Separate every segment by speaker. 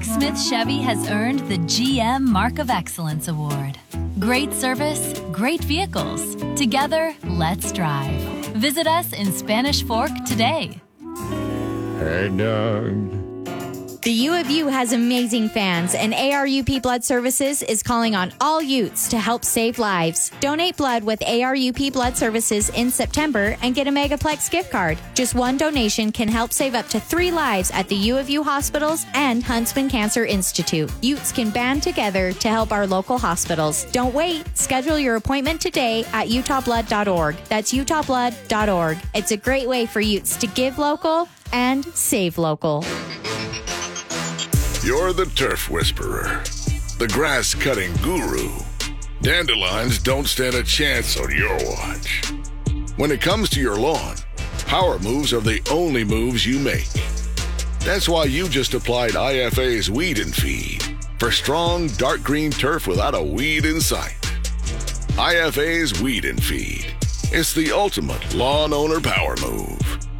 Speaker 1: Jack Smith Chevy has earned the GM Mark of Excellence Award. Great service, great vehicles. Together, let's drive. Visit us in Spanish Fork today.
Speaker 2: Hey, Doug.
Speaker 3: The U of U has amazing fans, and ARUP Blood Services is calling on all Utes to help save lives. Donate blood with ARUP Blood Services in September and get a Megaplex gift card. Just one donation can help save up to 3 lives at the U of U hospitals and Huntsman Cancer Institute. Utes can band together to help our local hospitals. Don't wait. Schedule your appointment today at utahblood.org. That's utahblood.org. It's a great way for Utes to give local and save local.
Speaker 4: You're the turf whisperer, the grass-cutting guru. Dandelions don't stand a chance on your watch. When it comes to your lawn, power moves are the only moves you make. That's why you just applied IFA's Weed and Feed for strong, dark green turf without a weed in sight. IFA's Weed and Feed. It's the ultimate lawn owner power move.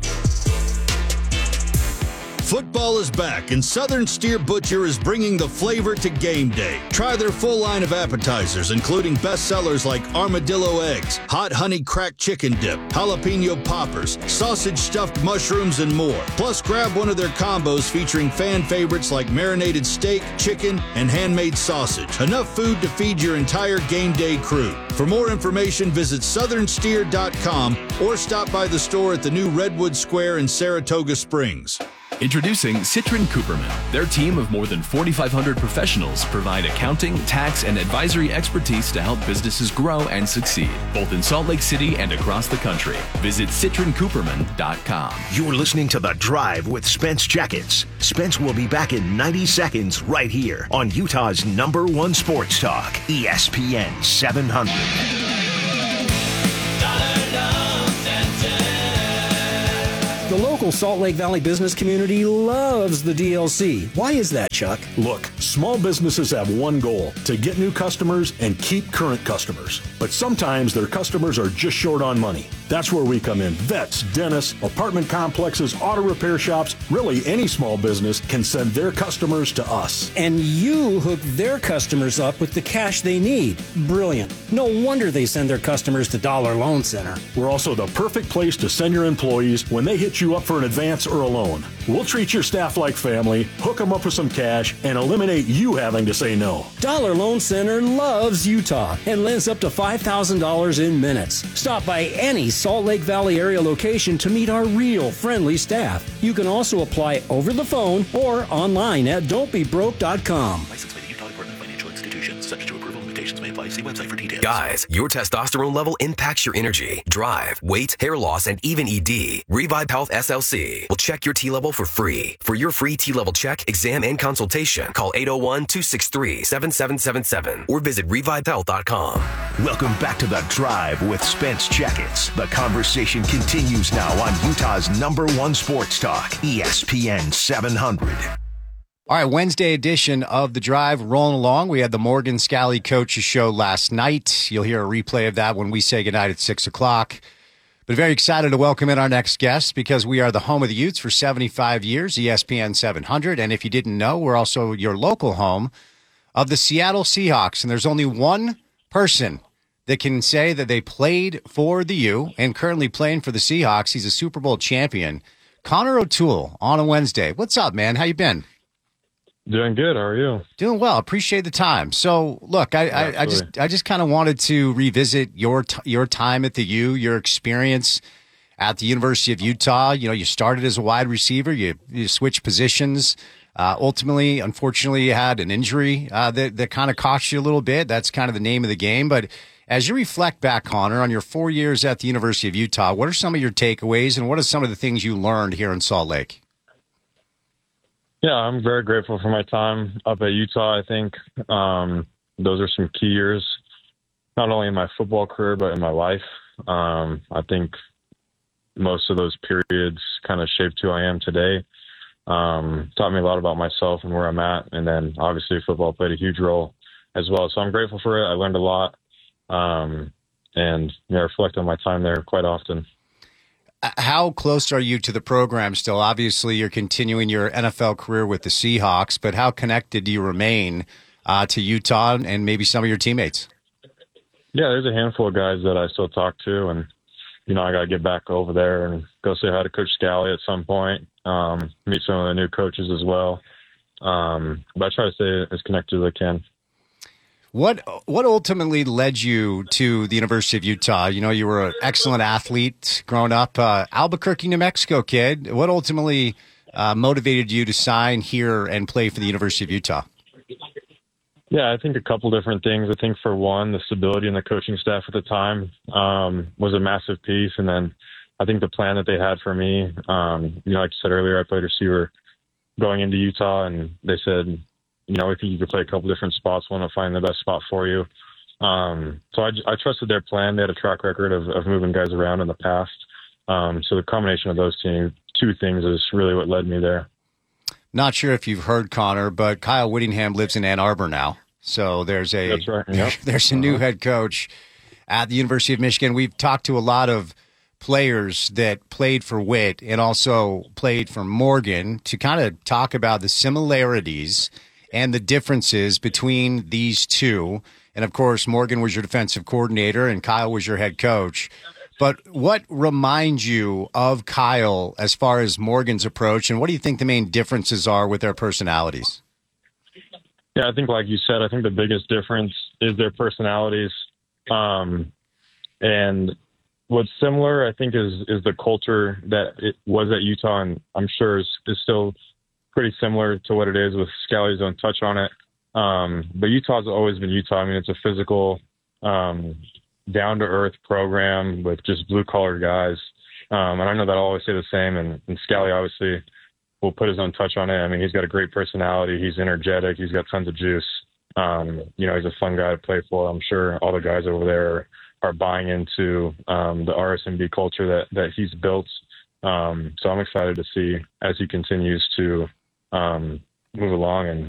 Speaker 5: Football is back, and Southern Steer Butcher is bringing the flavor to game day. Try their full line of appetizers, including bestsellers like armadillo eggs, hot honey cracked chicken dip, jalapeno poppers, sausage stuffed mushrooms, and more. Plus, grab one of their combos featuring fan favorites like marinated steak, chicken, and handmade sausage. Enough food to feed your entire game day crew. For more information, visit southernsteer.com or stop by the store at the new Redwood Square in Saratoga Springs.
Speaker 6: Introducing Citrin Cooperman. Their team of more than 4,500 professionals provide accounting, tax, and advisory expertise to help businesses grow and succeed, both in Salt Lake City and across the country. Visit citrincooperman.com.
Speaker 7: You're listening to The Drive with Spence Jackets. Spence will be back in 90 seconds right here on Utah's #1 sports talk, ESPN 700.
Speaker 8: The local Salt Lake Valley business community loves the DLC. Why is that, Chuck?
Speaker 9: Look, small businesses have one goal: to get new customers and keep current customers. But sometimes their customers are just short on money. That's where we come in. Vets, dentists, apartment complexes, auto repair shops, really any small business can send their customers to us.
Speaker 8: And you hook their customers up with the cash they need. Brilliant. No wonder they send their customers to Dollar Loan Center.
Speaker 9: We're also the perfect place to send your employees when they hit you up for an advance or a loan. We'll treat your staff like family, hook them up with some cash, and eliminate you having to say no.
Speaker 8: Dollar Loan Center loves Utah and lends up to $5,000 in minutes. Stop by any Salt Lake Valley area location to meet our real friendly staff. You can also apply over the phone or online at don'tbebroke.com.
Speaker 10: Licensed by the Utah Department of Financial Institutions. Subject to approval. Limitations may apply. See website for details.
Speaker 11: Guys, your testosterone level impacts your energy, drive, weight, hair loss, and even ED. Revive Health SLC will check your T level for free. For your free T level check, exam, and consultation, call 801-263-7777 or visit revivehealth.com.
Speaker 7: Welcome back to The Drive with Spence Jackets. The conversation continues now on Utah's #1 sports talk, ESPN 700.
Speaker 12: All right, Wednesday edition of The Drive rolling along. We had the Morgan Scally Coaches Show last night. You'll hear a replay of that when we say goodnight at 6 o'clock. But very excited to welcome in our next guest because we are the home of the Utes for 75 years, ESPN 700. And if you didn't know, we're also your local home of the Seattle Seahawks. And there's only one person that can say that they played for the U and currently playing for the Seahawks. He's a Super Bowl champion. Connor O'Toole on a Wednesday. What's up, man? How you been?
Speaker 13: Doing good. How are you?
Speaker 12: Doing well. Appreciate the time. So, look, I just kind of wanted to revisit your time at the U, your experience at the University of Utah. You know, you started as a wide receiver. You switched positions. Ultimately, unfortunately, you had an injury that kind of cost you a little bit. That's kind of the name of the game. But as you reflect back, Connor, on your 4 years at the University of Utah, what are some of your takeaways and what are some of the things you learned here in Salt Lake?
Speaker 13: Yeah, I'm very grateful for my time up at Utah. I think those are some key years, not only in my football career, but in my life. I think most of those periods kind of shaped who I am today. Taught me a lot about myself and where I'm at. And then obviously football played a huge role as well. So I'm grateful for it. I learned a lot. And I reflect on my time there quite often.
Speaker 12: How close are you to the program still? Obviously, you're continuing your NFL career with the Seahawks, but how connected do you remain to Utah and maybe some of your teammates?
Speaker 13: Yeah, there's a handful of guys that I still talk to, and I got to get back over there and go say hi to Coach Scally at some point, meet some of the new coaches as well. But I try to stay as connected as I can.
Speaker 12: What ultimately led you to the University of Utah? You were an excellent athlete growing up, Albuquerque, New Mexico kid. What ultimately motivated you to sign here and play for the University of Utah?
Speaker 13: Yeah, I think a couple different things. I think for one, the stability in the coaching staff at the time was a massive piece. And then I think the plan that they had for me, like you said earlier, I played receiver going into Utah, and they said, I think you could play a couple different spots. Want to find the best spot for you. So I trusted their plan. They had a track record of moving guys around in the past. So the combination of those two things is really what led me there.
Speaker 12: Not sure if you've heard, Connor, but Kyle Whittingham lives in Ann Arbor now. So there's
Speaker 13: That's right. Yep.
Speaker 12: There's a new head coach at the University of Michigan. We've talked to a lot of players that played for Witt and also played for Morgan to kind of talk about the similarities and the differences between these two. And, of course, Morgan was your defensive coordinator and Kyle was your head coach. But what reminds you of Kyle as far as Morgan's approach, and what do you think the main differences are with their personalities?
Speaker 13: Yeah, I think like you said, I think the biggest difference is their personalities. And what's similar, I think, is the culture that it was at Utah, and I'm sure is still pretty similar to what it is with Scally's own touch on it. But Utah's always been Utah. I mean, it's a physical, down-to-earth program with just blue-collar guys. And I know that I'll always say the same, and Scally obviously will put his own touch on it. I mean, he's got a great personality. He's energetic. He's got tons of juice. He's a fun guy to play for. I'm sure all the guys over there are buying into the RSMB culture that he's built. So I'm excited to see as he continues to move along and